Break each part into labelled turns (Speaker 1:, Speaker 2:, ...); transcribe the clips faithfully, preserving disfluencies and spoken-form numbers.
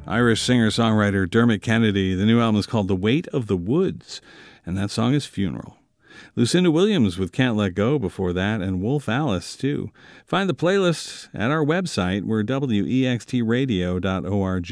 Speaker 1: Irish singer-songwriter Dermot Kennedy. The new album is called The Weight of the Woods, and that song is Funeral. Lucinda Williams with Can't Let Go before that, and Wolf Alice, too. Find the playlist at our website. We're W E X T radio dot org.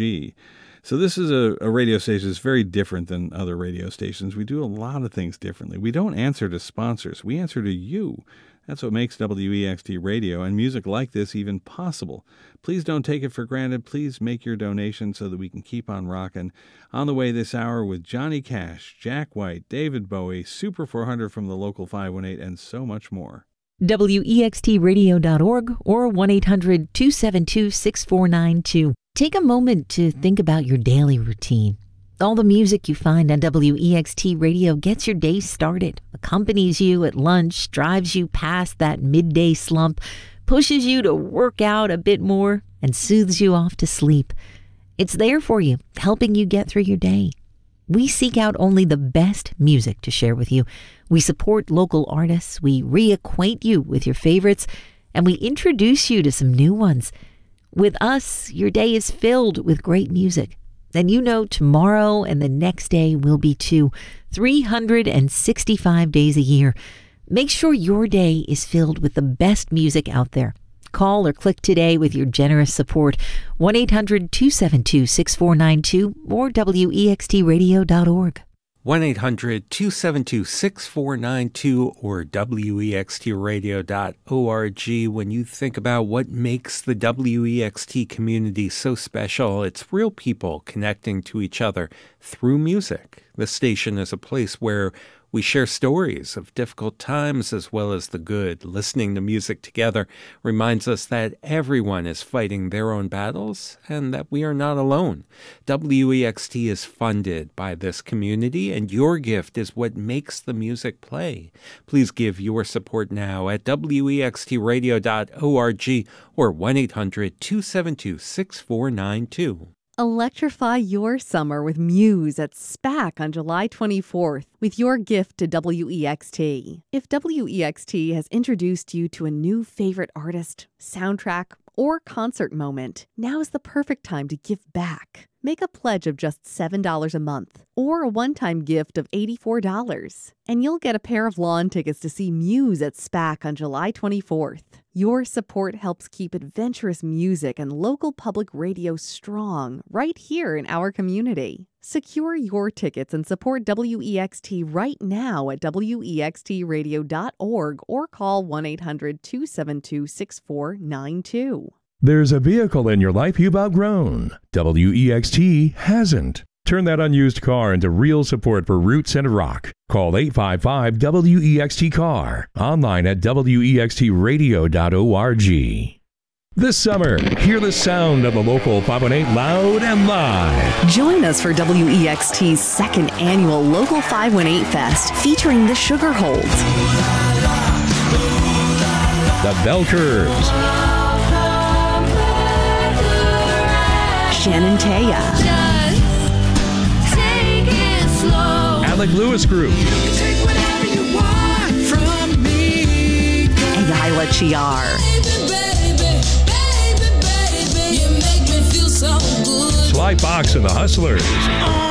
Speaker 1: So this is a, a radio station that's very different than other radio stations. We do a lot of things differently. We don't answer to sponsors. We answer to you. That's what makes W E X T Radio and music like this even possible. Please don't take it for granted. Please make your donation so that we can keep on rocking. On the way this hour with Johnny Cash, Jack White, David Bowie, Super four hundred from the local five one eight, and so much more.
Speaker 2: W E X T radio dot org or one eight hundred two seven two six four nine two. Take a moment to think about your daily routine. All the music you find on W E X T Radio gets your day started, accompanies you at lunch, drives you past that midday slump, pushes you to work out a bit more, and soothes you off to sleep. It's there for you, helping you get through your day. We seek out only the best music to share with you. We support local artists, we reacquaint you with your favorites, and we introduce you to some new ones. With us, your day is filled with great music. Then you know tomorrow and the next day will be too, three hundred sixty-five days a year. Make sure your day is filled with the best music out there. Call or click today with your generous support, one eight hundred two seven two six four nine two or W E X T radio dot org.
Speaker 3: one eight hundred two seven two six four nine two or W E X T radio dot org. When you think about what makes the W E X T community so special, it's real people connecting to each other through music. The station is a place where we share stories of difficult times as well as the good. Listening to music together reminds us that everyone is fighting their own battles and that we are not alone. W E X T is funded by this community, and your gift is what makes the music play. Please give your support now at W E X T radio dot org or one eight hundred two seven two six four nine two.
Speaker 4: Electrify your summer with Muse at SPAC on July twenty-fourth with your gift to W E X T. If W E X T has introduced you to a new favorite artist, soundtrack, or concert moment, now is the perfect time to give back. Make a pledge of just seven dollars a month or a one-time gift of eighty-four dollars, and you'll get a pair of lawn tickets to see Muse at SPAC on July twenty-fourth. Your support helps keep adventurous music and local public radio strong right here in our community. Secure your tickets and support W E X T right now at W E X T radio dot org or call one eight hundred two seven two six four nine two.
Speaker 5: There's a vehicle in your life you've outgrown. W E X T hasn't. Turn that unused car into real support for roots and rock. Call eight five five W E X T car. Online at W E X T radio dot org. This summer, hear the sound of the local five one eight loud and live.
Speaker 4: Join us for W E X T's second annual Local five one eight Fest featuring the Sugar Holds,
Speaker 5: The Bell Curves,
Speaker 4: Shannon Taya,
Speaker 5: Alec Lewis Group,
Speaker 4: and Isla Chiar.
Speaker 5: Sly Fox and the Hustlers.